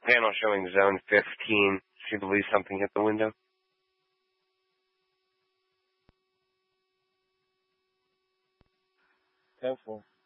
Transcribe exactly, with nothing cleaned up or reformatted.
panel showing zone fifteen. Do you believe something hit the window? ten four.